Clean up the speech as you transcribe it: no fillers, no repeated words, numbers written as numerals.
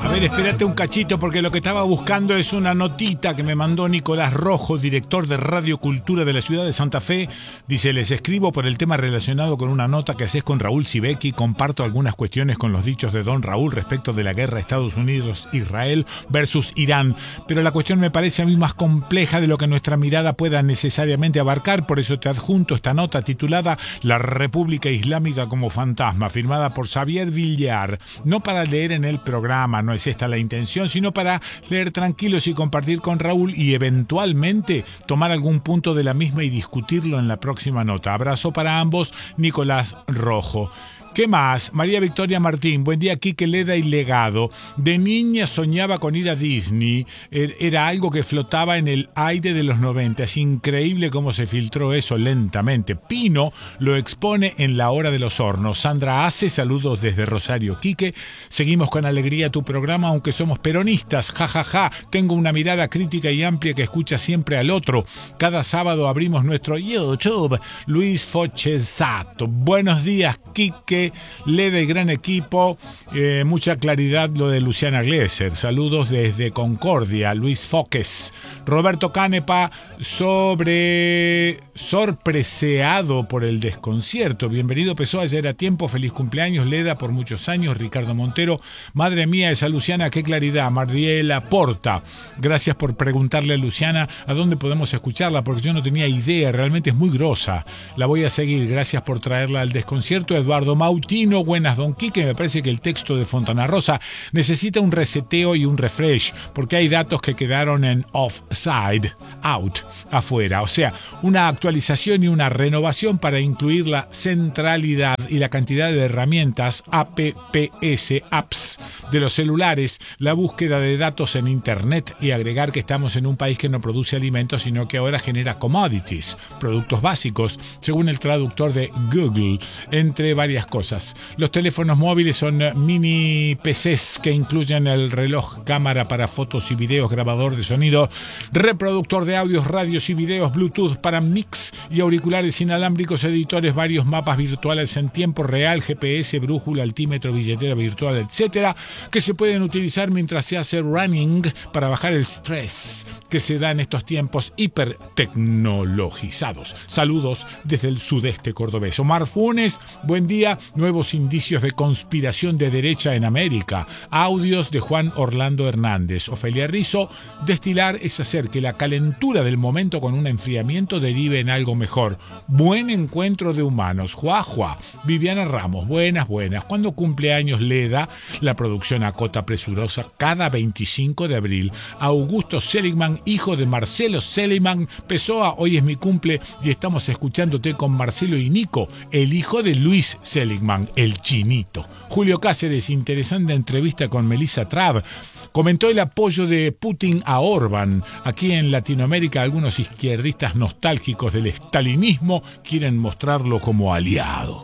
ver, espérate un cachito porque lo que estaba buscando es una notita que me mandó Nicolás Rojo, director de Radio Cultura de la ciudad de Santa Fe. Dice, les escribo por el tema relacionado con una nota que haces con Raúl Sibeki. Comparto algunas cuestiones con los dichos de don Raúl respecto de la guerra Estados Unidos-Israel versus Irán. Pero la cuestión me parece a mí más compleja de lo que nuestra mirada pueda necesariamente abarcar. Por eso te adjunto esta nota titulada La República Islámica como fantasma, firmada por Xavier Villar. No para leer en el programa, no es esta la intención, sino para leer tranquilos y compartir con Raúl y eventualmente tomar algún punto de la misma y discutirlo en la próxima nota. Abrazo para ambos, Nicolás Rojo. ¿Qué más? María Victoria Martín, buen día, Quique, Leda y Legado. De niña soñaba con ir a Disney, era algo que flotaba en el aire de los 90. Es increíble cómo se filtró eso lentamente. Pino lo expone en La Hora de los Hornos. Sandra Ace, saludos desde Rosario. Quique, seguimos con alegría tu programa, aunque somos peronistas, jajaja. Tengo una mirada crítica y amplia que escucha siempre al otro. Cada sábado abrimos nuestro YouTube. Luis Fochesato, buenos días, Quique, Leda y gran equipo, mucha claridad lo de Luciana Glesser. Saludos desde Concordia, Luis Foques. Roberto Canepa, sorpreseado por el desconcierto. Bienvenido Pessoa, ya era tiempo, feliz cumpleaños Leda por muchos años. Ricardo Montero, madre mía esa Luciana, qué claridad. Mariela Porta, gracias por preguntarle a Luciana a dónde podemos escucharla, porque yo no tenía idea, realmente es muy grosa. La voy a seguir, gracias por traerla al desconcierto. Eduardo Mautino, buenas don Quique, me parece que el texto de Fontana Rosa necesita un reseteo y un refresh, porque hay datos que quedaron en offside, out, afuera, o sea, una actualización y una renovación para incluir la centralidad y la cantidad de herramientas apps de los celulares, la búsqueda de datos en internet y agregar que estamos en un país que no produce alimentos, sino que ahora genera commodities, productos básicos, según el traductor de Google, entre varias cosas. Los teléfonos móviles son mini PCs que incluyen el reloj, cámara para fotos y videos, grabador de sonido, reproductor de audios, radios y videos, Bluetooth para mix y auriculares inalámbricos, editores, varios mapas virtuales en tiempo real, GPS, brújula, altímetro, billetera virtual, etcétera, que se pueden utilizar mientras se hace running para bajar el estrés que se da en estos tiempos hipertecnologizados. Saludos desde el sudeste cordobés. Omar Funes, buen día. Nuevos indicios de conspiración de derecha en América. Audios de Juan Orlando Hernández. Ofelia Rizzo, destilar es hacer que la calentura del momento con un enfriamiento derive en algo mejor. Buen encuentro de humanos. Juá. Viviana Ramos, buenas. ¿Cuándo cumple años Leda? La producción acota presurosa cada 25 de abril. Augusto Seligman, hijo de Marcelo Seligman. Pessoa, hoy es mi cumple y estamos escuchándote con Marcelo y Nico, el hijo de Luis Seligman, el chinito. Julio Cáceres, interesante entrevista con Melissa Trav. Comentó el apoyo de Putin a Orbán. Aquí en Latinoamérica algunos izquierdistas nostálgicos del estalinismo quieren mostrarlo como aliado.